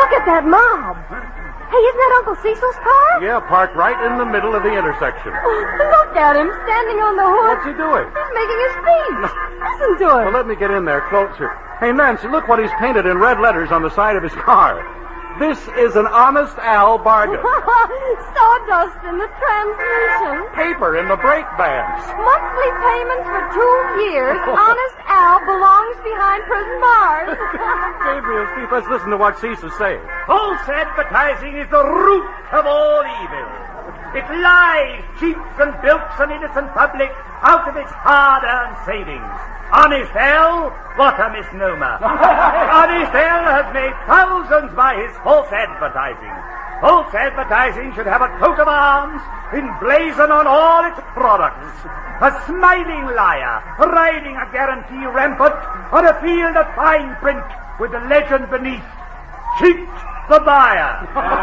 Look at that mob. Hey, isn't that Uncle Cecil's car? Yeah, parked right in the middle of the intersection. Look at him standing on the hood. What's he doing? He's making a speech. Listen to him. Well, let me get in there closer. Hey, Nancy, look what he's painted in red letters on the side of his car. This is an Honest Al bargain. Sawdust in the transmission. Paper in the brake bands. Monthly payment for 2 years. Honest Al belongs behind prison bars. Gabriel, Steve, let's listen to what Cecil's saying. False advertising is the root of all evil. It lies, cheats, and bilks an innocent public out of its hard-earned savings. Honest Al? What a misnomer. Honest Al has made thousands by his false advertising. False advertising should have a coat of arms emblazoned on all its products. A smiling liar riding a guarantee rampant on a field of fine print with the legend beneath, cheat the buyer.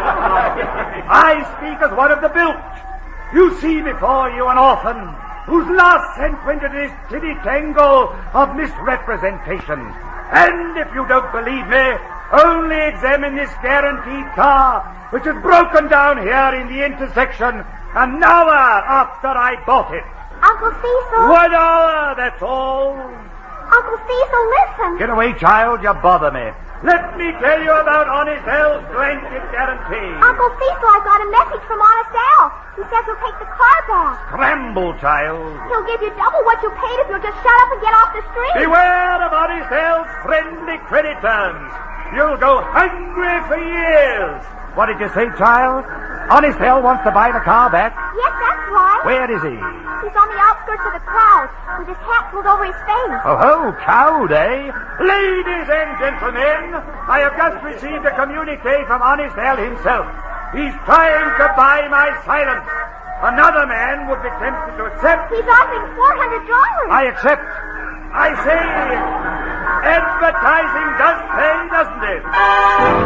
I speak as one of the bilked. You see before you an orphan whose last cent went into this giddy tangle of misrepresentation. And if you don't believe me, only examine this guaranteed car, which is broken down here in the intersection an hour after I bought it. Uncle Cecil. 1 hour, that's all. Uncle Cecil, listen. Get away, child, you bother me. Let me tell you about Honest Al's blanket guarantee. Uncle Cecil, I got a message from Honest Al. He says he'll take the car back. Scramble, child. He'll give you double what you paid if you'll just shut up and get off the street. Beware of Honest Al's friendly credit terms. You'll go hungry for years. What did you say, child? Honest Al wants to buy the car back? Yes, that's right. Where is he? He's on the outskirts of the crowd with his hat pulled over his face. Oh, cowed, eh? Ladies and gentlemen, I have just received a communique from Honest Al himself. He's trying to buy my silence. Another man would be tempted to accept. He's offering $400. I accept. I say, advertising does pay, doesn't it?